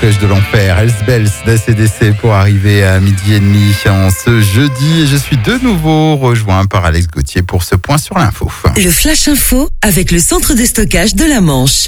flèche de l'enfer, Hells Bells d'ACDC pour arriver à 12h30 en ce jeudi. Et je suis de nouveau rejoint par Alex Gauthier pour ce point sur l'info. Le Flash Info avec le centre de stockage de la Manche.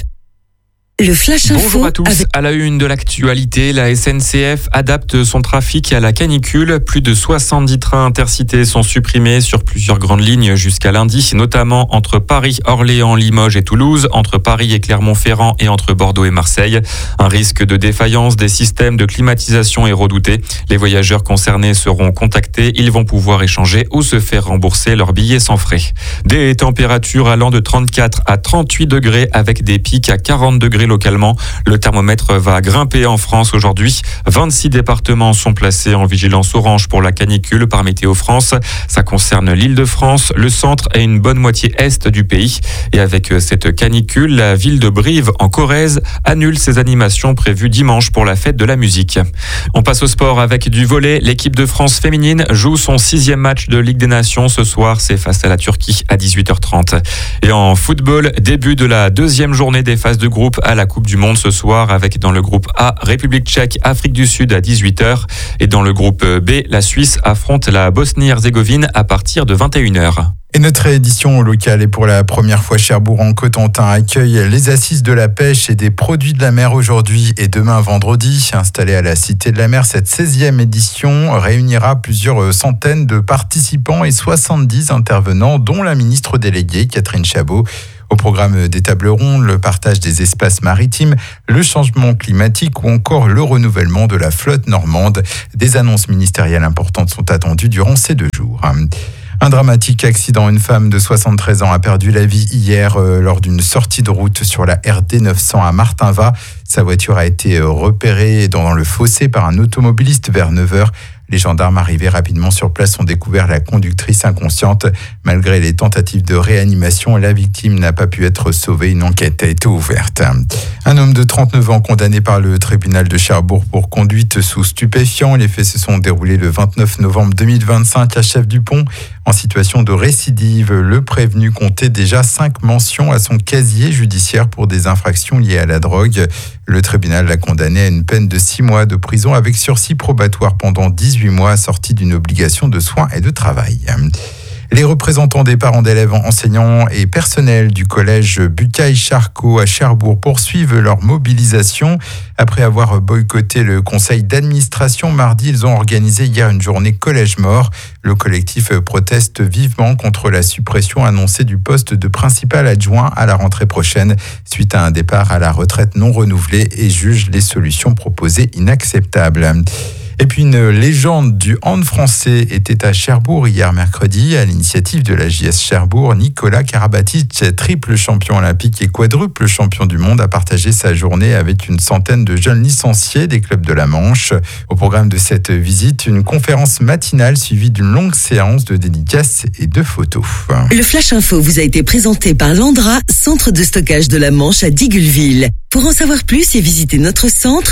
Le Flash Info. Bonjour à tous. À la une de l'actualité, la SNCF adapte son trafic à la canicule. Plus de 70 trains intercités sont supprimés sur plusieurs grandes lignes jusqu'à lundi, notamment entre Paris, Orléans, Limoges et Toulouse, entre Paris et Clermont-Ferrand et entre Bordeaux et Marseille. Un risque de défaillance des systèmes de climatisation est redouté. Les voyageurs concernés seront contactés. Ils vont pouvoir échanger ou se faire rembourser leurs billets sans frais. Des températures allant de 34 à 38 degrés avec des pics à 40 degrés localement. Le thermomètre va grimper en France aujourd'hui. 26 départements sont placés en vigilance orange pour la canicule par Météo France. Ça concerne l'Île-de-France, le centre et une bonne moitié est du pays. Et avec cette canicule, la ville de Brive en Corrèze annule ses animations prévues dimanche pour la fête de la musique. On passe au sport avec du volley. L'équipe de France féminine joue son 6e match de Ligue des Nations ce soir. C'est face à la Turquie à 18h30. Et en football, début de la 2e journée des phases de groupe à la Coupe du Monde ce soir avec dans le groupe A, République tchèque, Afrique du Sud à 18h et dans le groupe B, la Suisse affronte la Bosnie-Herzégovine à partir de 21h. Et notre édition locale est pour la première fois Cherbourg en Cotentin accueille les assises de la pêche et des produits de la mer aujourd'hui et demain vendredi. Installée à la Cité de la Mer, cette 16e édition réunira plusieurs centaines de participants et 70 intervenants, dont la ministre déléguée Catherine Chabot. Au programme des tables rondes, le partage des espaces maritimes, le changement climatique ou encore le renouvellement de la flotte normande. Des annonces ministérielles importantes sont attendues durant ces 2 jours. Un dramatique accident. Une femme de 73 ans a perdu la vie hier lors d'une sortie de route sur la RD 900 à Martinvat. Sa voiture a été repérée dans le fossé par un automobiliste vers 9h. Les gendarmes arrivés rapidement sur place ont découvert la conductrice inconsciente. Malgré les tentatives de réanimation, la victime n'a pas pu être sauvée. Une enquête a été ouverte. Un homme de 39 ans condamné par le tribunal de Cherbourg pour conduite sous stupéfiants. Les faits se sont déroulés le 29 novembre 2025 à Chef-du-Pont. En situation de récidive, le prévenu comptait déjà 5 mentions à son casier judiciaire pour des infractions liées à la drogue. Le tribunal l'a condamné à une peine de 6 mois de prison avec sursis probatoire pendant 18 mois, assorti d'une obligation de soins et de travail. Les représentants des parents d'élèves, enseignants et personnels du collège Bucaille-Charcot à Cherbourg poursuivent leur mobilisation. Après avoir boycotté le conseil d'administration mardi, ils ont organisé hier une journée collège mort. Le collectif proteste vivement contre la suppression annoncée du poste de principal adjoint à la rentrée prochaine suite à un départ à la retraite non renouvelé et juge les solutions proposées inacceptables. Et puis une légende du hand français était à Cherbourg hier mercredi. À l'initiative de la JS Cherbourg, Nicolas Karabatic, triple champion olympique et quadruple champion du monde, a partagé sa journée avec une centaine de jeunes licenciés des clubs de la Manche. Au programme de cette visite, une conférence matinale suivie d'une longue séance de dédicaces et de photos. Le Flash Info vous a été présenté par Landra, centre de stockage de la Manche à Digoulville. Pour en savoir plus et visiter notre centre,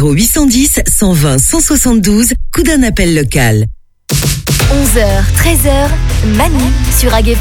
0810 120 172, coup d'un appel local. 11h, 13h, Manu sur Aguet.